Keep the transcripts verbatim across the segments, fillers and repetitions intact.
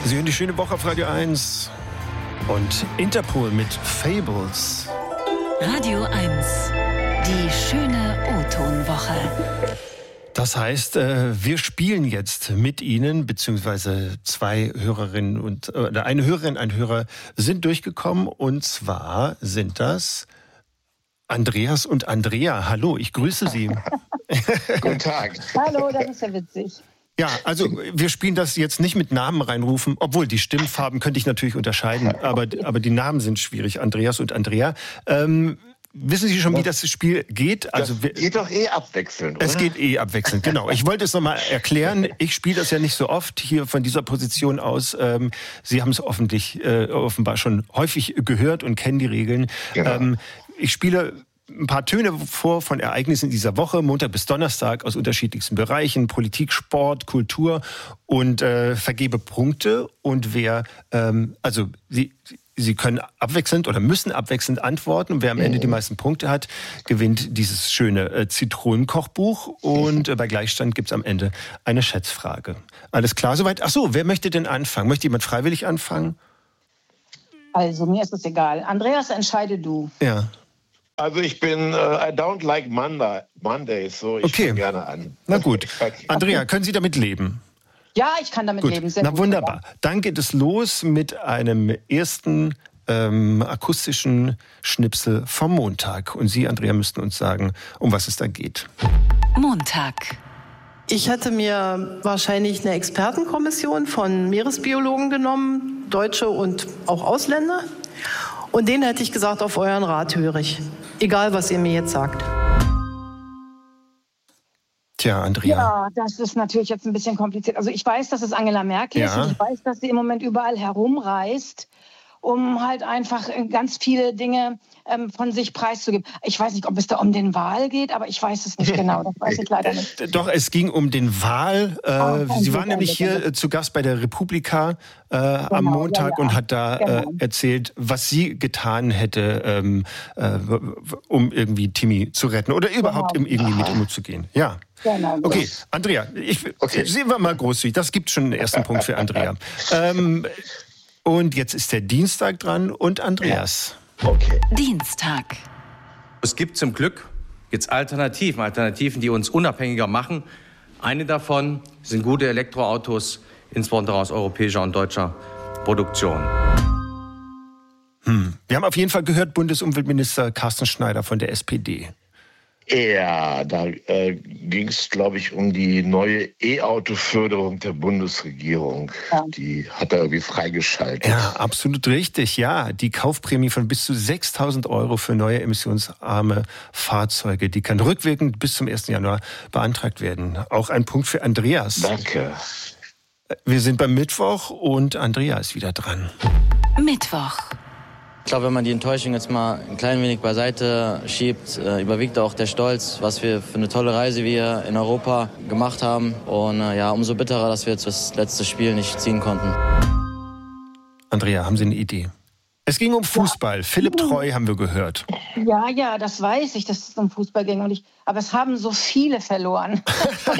Sie hören die schöne Woche auf Radio eins und Interpol mit Fables. Radio eins, die schöne O-Ton-Woche. Das heißt, wir spielen jetzt mit Ihnen, beziehungsweise zwei Hörerinnen und oder eine Hörerin, ein Hörer sind durchgekommen, und zwar sind das Andreas und Andrea. Hallo, ich grüße Sie. Guten Tag. Hallo, das ist ja witzig. Ja, also wir spielen das jetzt nicht mit Namen reinrufen, obwohl die Stimmfarben könnte ich natürlich unterscheiden, aber, aber die Namen sind schwierig, Andreas und Andrea. Ähm, wissen Sie schon, wie das Spiel geht? Also das geht doch eh abwechselnd, oder? Es geht eh abwechselnd, genau. Ich wollte es nochmal erklären. Ich spiele das ja nicht so oft hier von dieser Position aus. Ähm, Sie haben es offentlich, äh, offenbar schon häufig gehört und kennen die Regeln. Genau. Ähm, ich spiele ein paar Töne vor von Ereignissen dieser Woche, Montag bis Donnerstag, aus unterschiedlichsten Bereichen, Politik, Sport, Kultur, und äh, vergebe Punkte. Und wer, ähm, also Sie, Sie können abwechselnd oder müssen abwechselnd antworten. Und wer am Ende die meisten Punkte hat, gewinnt dieses schöne äh, Zitronenkochbuch. Und äh, bei Gleichstand gibt's am Ende eine Schätzfrage. Alles klar soweit? Ach so, wer möchte denn anfangen? Möchte jemand freiwillig anfangen? Also, mir ist es egal. Andreas, entscheide du. Ja. Also ich bin, uh, I don't like Monday, Mondays, so ich Okay. fange gerne an. Na gut. Okay. Andrea, können Sie damit leben? Ja, ich kann damit Gut, leben. Sehr na gut. wunderbar. Dann geht es los mit einem ersten ähm, akustischen Schnipsel vom Montag. Und Sie, Andrea, müssten uns sagen, um was es da geht. Montag. Ich hätte mir wahrscheinlich eine Expertenkommission von Meeresbiologen genommen, Deutsche und auch Ausländer. Und denen hätte ich gesagt, auf euren Rat höre ich. Egal, was ihr mir jetzt sagt. Tja, Andrea. Ja, das ist natürlich jetzt ein bisschen kompliziert. Also ich weiß, dass es Angela Merkel ist, Ja. und ich weiß, dass sie im Moment überall herumreist, um halt einfach ganz viele Dinge ähm, von sich preiszugeben. Ich weiß nicht, ob es da um den Wahl geht, aber ich weiß es nicht genau. Das weiß ich leider nicht. Doch, es ging um den Wahl. Äh, Ah, Sie um waren den nämlich Wahl, hier bitte. äh, zu Gast bei der Republika äh, am Montag, ja, ja. und hat da Genau. äh, erzählt, was sie getan hätte, ähm, äh, um irgendwie Timmy zu retten oder überhaupt Genau. um irgendwie mit ihm umzugehen. Ja. Genau. Okay, Andrea, ich, Okay. sehen wir mal großzügig. Das gibt schon einen ersten Punkt für Andrea. Ähm, und jetzt ist der Dienstag dran und Andreas. Okay. Dienstag. Es gibt zum Glück jetzt Alternativen, Alternativen, die uns unabhängiger machen. Eine davon sind gute Elektroautos, insbesondere aus europäischer und deutscher Produktion. Hm. Wir haben auf jeden Fall gehört, Bundesumweltminister Carsten Schneider von der S P D. Ja, da äh, ging es, glaube ich, um die neue E-Auto-Förderung der Bundesregierung. Ja. Die hat er irgendwie freigeschaltet. Ja, absolut richtig. Ja, die Kaufprämie von bis zu sechstausend Euro für neue emissionsarme Fahrzeuge, die kann rückwirkend bis zum ersten Januar beantragt werden. Auch ein Punkt für Andreas. Danke. Wir sind beim Mittwoch und Andrea ist wieder dran. Mittwoch. Ich glaube, wenn man die Enttäuschung jetzt mal ein klein wenig beiseite schiebt, äh, überwiegt auch der Stolz, was wir für eine tolle Reise wir in Europa gemacht haben. Und äh, ja, umso bitterer, dass wir jetzt das letzte Spiel nicht ziehen konnten. Andrea, haben Sie eine Idee? Es ging um Fußball. Philipp Treu haben wir gehört. Ja, ja, das weiß ich, dass es um Fußball ging. Und ich, aber es haben so viele verloren. Ich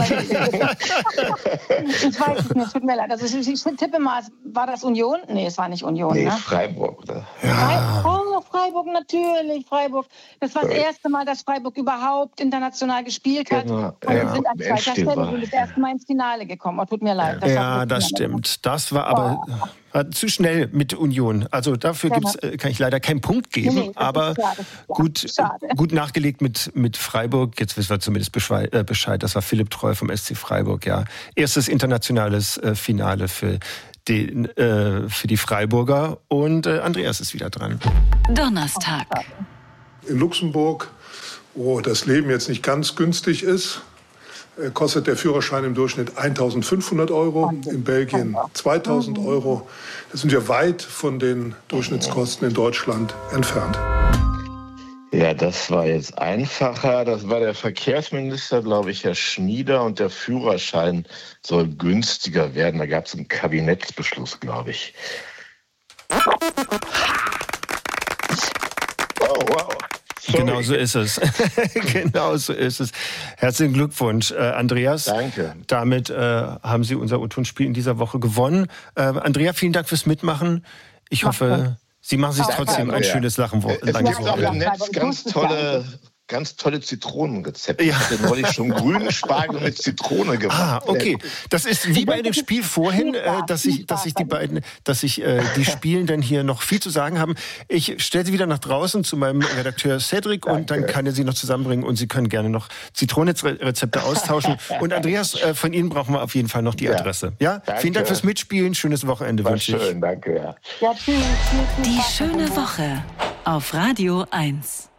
weiß es nicht, es tut mir leid. Also ich, ich tippe mal, war das Union? Nee, es war nicht Union. Nee, Ne? Freiburg, oder? Freiburg, oh, Freiburg, natürlich, Freiburg. Das war das erste Mal, dass Freiburg überhaupt international gespielt hat. Genau, Und ja, sind an im zweiter Endspiel Stelle war- und das erste Mal ins Finale gekommen. Oh, tut mir leid. Das war Ja, wirklich das schade. stimmt. Das war aber war zu schnell mit Union. Also dafür gibt's, äh, kann ich leider keinen Punkt geben. Nee, nee, das aber ist klar, das ist klar. gut, Schade. gut nachgelegt mit, mit Freiburg. Jetzt wissen wir zumindest Bescheid. Äh, Bescheid. Das war Philipp Treu vom S C Freiburg. Ja, erstes internationales äh, Finale für den, äh, für die Freiburger. Und äh, Andreas ist wieder dran. Donnerstag. In Luxemburg, wo das Leben jetzt nicht ganz günstig ist, äh, kostet der Führerschein im Durchschnitt eintausendfünfhundert Euro, in Belgien zweitausend Euro. Das sind wir weit von den Durchschnittskosten in Deutschland entfernt. Ja, das war jetzt einfacher. Das war der Verkehrsminister, glaube ich, Herr Schnieder. Und der Führerschein soll günstiger werden. Da gab es einen Kabinettsbeschluss, glaube ich. Oh, wow. Genau so ist es. Genau so ist es. Herzlichen Glückwunsch, äh, Andreas. Danke. Damit äh, haben Sie unser O-Ton-Spiel in dieser Woche gewonnen. Äh, Andrea, vielen Dank fürs Mitmachen. Ich hoffe, Sie machen sich trotzdem ein schönes Lachen. Es gibt auch im Netz ganz tolle... Ganz tolle Zitronenrezepte. Ja. Ich hatte neulich schon grünen Spargel mit Zitrone gemacht. Ah, okay. Das ist wie bei dem Spiel vorhin, äh, dass ich, dass ich die beiden, dass ich äh, die Spielenden hier noch viel zu sagen haben. Ich stelle sie wieder nach draußen zu meinem Redakteur Cedric Danke. und dann kann er sie noch zusammenbringen und Sie können gerne noch Zitronenrezepte austauschen. Und Andreas, äh, von Ihnen brauchen wir auf jeden Fall noch die Ja. Adresse. Ja? Danke. Vielen Dank fürs Mitspielen. Schönes Wochenende War wünsche ich. schön, danke. Ja. Ja, tschüss, tschüss, tschüss. Die schöne Woche auf Radio eins.